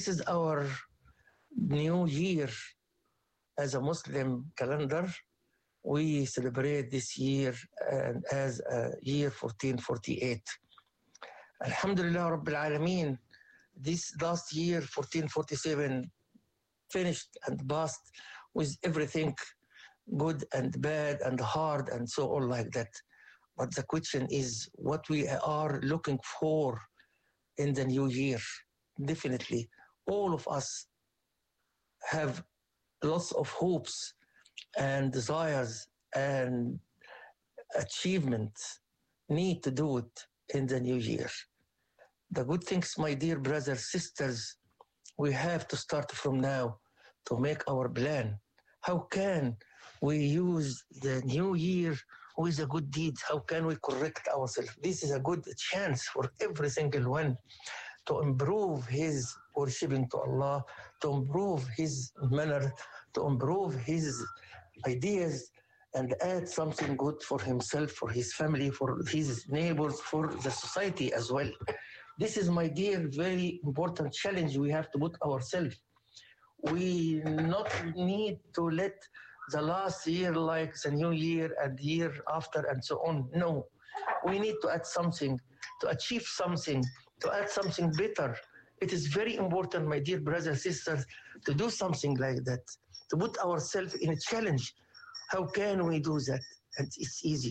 this is our new year as a Muslim calendar. We celebrate this year as year 1448. Alhamdulillah Rabbil Alameen, this last year, 1447, finished and passed with everything good and bad and hard and so on like that. But the question is what we are looking for in the new year. Definitely, all of us have lots of hopes and desires and achievements, need to do it in the new year. The good things, my dear brothers, sisters, we have to start from now to make our plan. How can we use the new year with the good deeds? How can we correct ourselves? This is a good chance for every single one to improve his worshiping to Allah, to improve his manner, to improve his ideas, and add something good for himself, for his family, for his neighbors, for the society as well. This is, my dear, very important challenge we have to put ourselves. We not need to let the last year like the new year and the year after and so on. No, we need to add something, to achieve something, to add something better. It is very important, my dear brothers and sisters, to do something like that, to put ourselves in a challenge. How can we do that? And it's easy.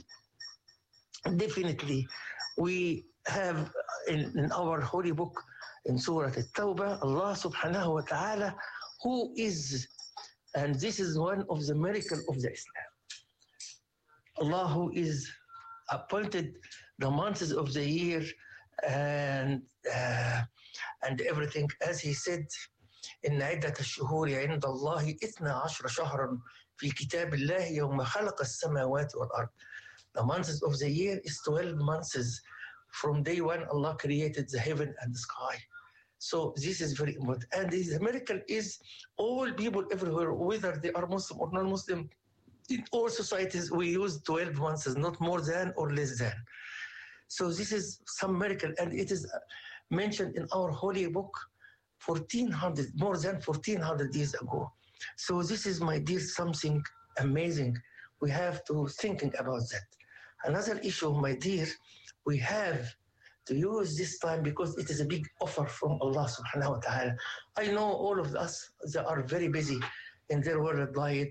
Definitely, we have in our holy book, in Surah At-Tawbah, Allah subhanahu wa ta'ala, who is, and this is one of the miracles of the Islam. Allah who is appointed the months of the year and everything, as he said, إن عدة الشهور عند الله 12 شهرا في كتاب الله يوم خلق السماوات والأرض. The months of the year is 12 months from day one Allah created the heaven and the sky. So this is very important. And the miracle is all people everywhere, whether they are Muslim or non-Muslim, in all societies we use 12 months, not more than or less than. So this is some miracle, and it is mentioned in our holy book 1400, more than 1400 years ago. So this is, my dear, something amazing. We have to thinking about that. Another issue, my dear, we have to use this time because it is a big offer from Allah subhanahu wa ta'ala. I know all of us, they are very busy in their world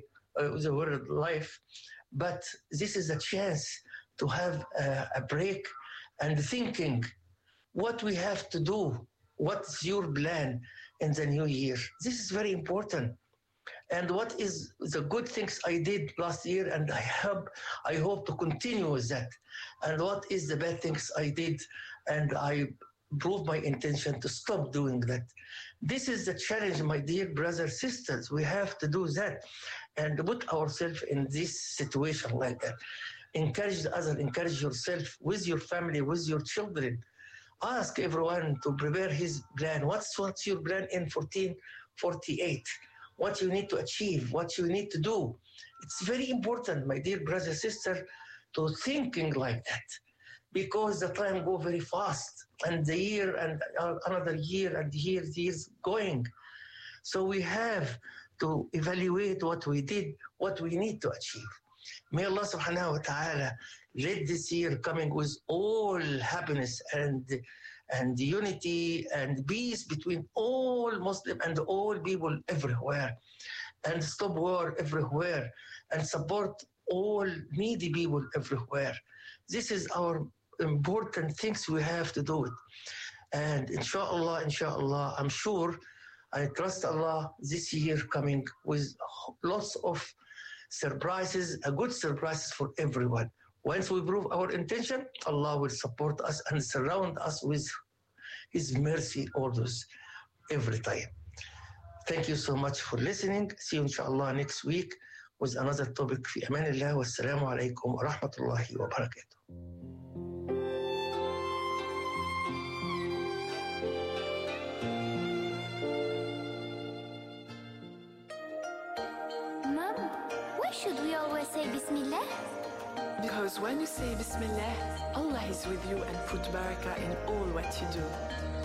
life, but this is a chance to have a break and thinking what we have to do. What's your plan in the new year? This is very important. And what is the good things I did last year, and I hope to continue with that. And what is the bad things I did, and I prove my intention to stop doing that. This is the challenge, my dear brothers, sisters. We have to do that and put ourselves in this situation like that. Encourage the other, encourage yourself with your family, with your children. Ask everyone to prepare his plan. What's your plan in 1448? What you need to achieve, what you need to do. It's very important, my dear brother, sister, to thinking like that, because the time go very fast, and the year and another year and years going. So we have to evaluate what we did, what we need to achieve. May Allah subhanahu wa ta'ala let this year coming with all happiness and unity and peace between all Muslim and all people everywhere, and stop war everywhere, and support all needy people everywhere. This is our important things we have to do it. And inshallah, I'm sure, I trust Allah, this year coming with lots of surprises, a good surprises for everyone. Once we prove our intention, Allah will support us and surround us with His mercy orders every time. Thank you so much for listening. See you inshallah next week with another topic. في أمان الله والسلام عليكم ورحمة الله وبركاته. Mom, why should we always say Bismillah? Because when you say Bismillah, Allah is with you and put barakah in all what you do.